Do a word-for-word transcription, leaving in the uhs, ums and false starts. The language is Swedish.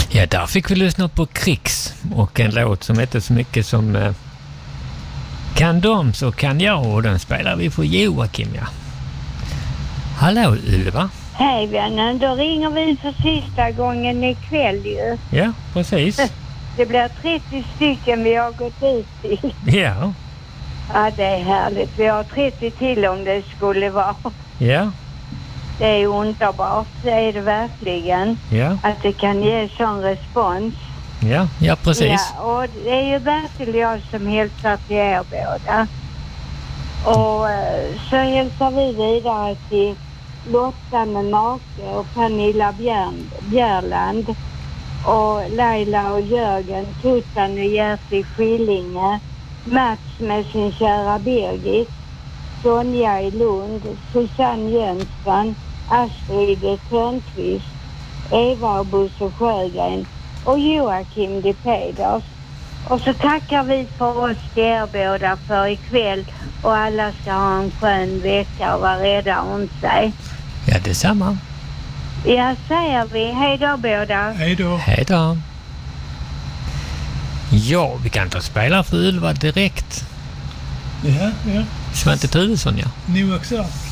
Ja, där fick vi lyssna på Krix och en låt som heter så mycket som eh, Kan de så kan jag, och den spelar vi för Joakim, ja. Hallå Ylva. Hej vännen, då ringer vi för sista gången ikväll ju. Ja, precis. Det blir trettio stycken vi har gått ut till. Ja. Ja, det är härligt. Vi har trettio till om det skulle vara. Ja. Det är underbart, det är det verkligen. Ja. Att det kan ge sån respons. Ja, ja precis. Ja, och det är ju Bertil och jag som hälsar till er båda. Och eh, så hälsar vi vidare till Lotta med make och Pernilla Bjärn, Bjärland och Laila och Jörgen, Tuttan och Gerti Skillinge, Mats med sin kära Birgit, Sonja i Lund, Susanne Jönsson, Astrid Törnqvist, Eva och Bosse Sjögren och Joakim de Peders. Och så tackar vi för oss till er båda för ikväll, och alla ska ha en skön vecka och vara rädda om sig. Ja, detsamma. Ja, säger vi. Hej då båda. Hej då. Hej då. Ja, vi kan ta spela för Ylva direkt. Ja, ja. Svante Tuvesson, ja. Nu också.